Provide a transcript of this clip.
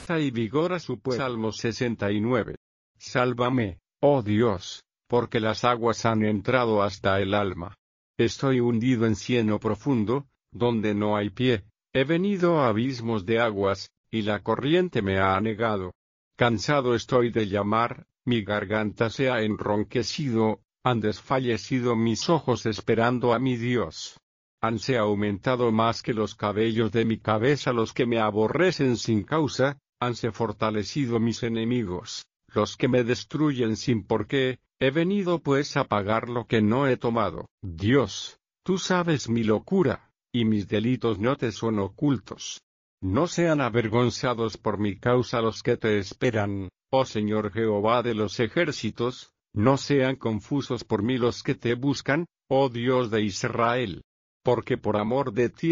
fuerza y vigor a su pueblo. Salmo 69. Sálvame, oh Dios, porque las aguas han entrado hasta el alma. Estoy hundido en cieno profundo, donde no hay pie. He venido a abismos de aguas, y la corriente me ha anegado. Cansado estoy de llamar, mi garganta se ha enronquecido, han desfallecido mis ojos esperando a mi Dios. Hanse aumentado más que los cabellos de mi cabeza los que me aborrecen sin causa, hanse fortalecido mis enemigos, los que me destruyen sin por qué. He venido pues a pagar lo que no he tomado. Dios, tú sabes mi locura, y mis delitos no te son ocultos. No sean avergonzados por mi causa los que te esperan, oh Señor Jehová de los ejércitos, no sean confusos por mí los que te buscan, oh Dios de Israel. Porque por amor de ti